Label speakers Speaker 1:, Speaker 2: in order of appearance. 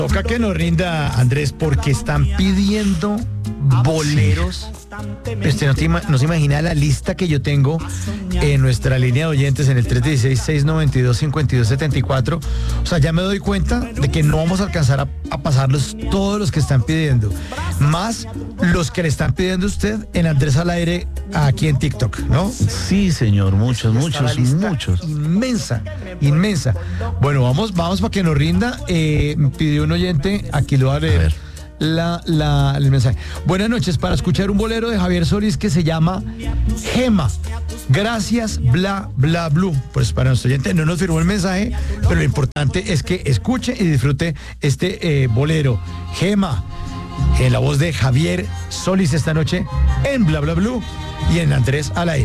Speaker 1: Toca que nos rinda, Andrés, porque están pidiendo boleros. Usted no se imagina la lista que yo tengo en nuestra línea de oyentes en el 316-692-5274. O sea, ya me doy cuenta de que no vamos a alcanzar a pasarlos todos los que están pidiendo. Más los que le están pidiendo a usted en Andrés al Aire aquí en TikTok, ¿no?
Speaker 2: Sí, señor, muchos.
Speaker 1: Inmensa. Bueno, vamos para que nos rinda. Pidió un oyente, aquí lo va a leer. El mensaje. Buenas noches, para escuchar un bolero de Javier Solís que se llama Gema. Gracias, bla, bla, blue. Pues para nuestro oyente no nos firmó el mensaje, pero lo importante es que escuche y disfrute este bolero. Gema, en la voz de Javier Solís esta noche en Bla, Bla, Blue y en Andrés al Aire.